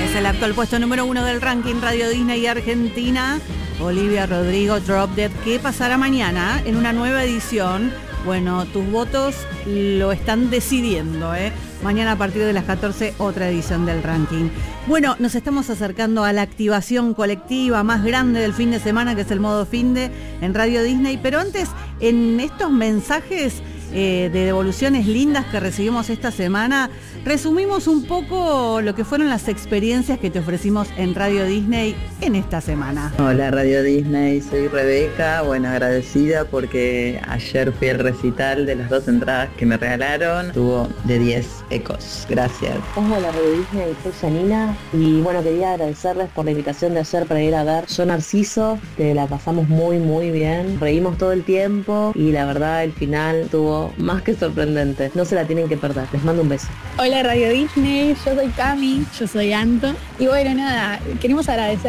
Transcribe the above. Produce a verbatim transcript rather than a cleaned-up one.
Es el actual puesto número uno del ranking Radio Disney Argentina. Olivia Rodrigo, Drop Dead. ¿Qué pasará mañana en una nueva edición? Bueno, tus votos lo están decidiendo, ¿eh? Mañana a partir de las catorce, otra edición del ranking. Bueno, nos estamos acercando a la activación colectiva más grande del fin de semana, que es el modo finde en Radio Disney. Pero antes, en estos mensajes eh, de devoluciones lindas que recibimos esta semana, resumimos un poco lo que fueron las experiencias que te ofrecimos en Radio Disney en esta semana. Hola Radio Disney, soy Rebeca, bueno, agradecida porque ayer fui al recital de las dos entradas que me regalaron, tuvo de diez ecos, gracias. Hola Radio Disney, soy Janina y bueno, quería agradecerles por la invitación de ayer para ir a ver Yo Narciso, que la pasamos muy muy bien, reímos todo el tiempo y la verdad el final estuvo más que sorprendente, no se la tienen que perder, les mando un beso. Hola Radio Disney, yo soy Cami, yo soy Anto y bueno nada, queremos agradecer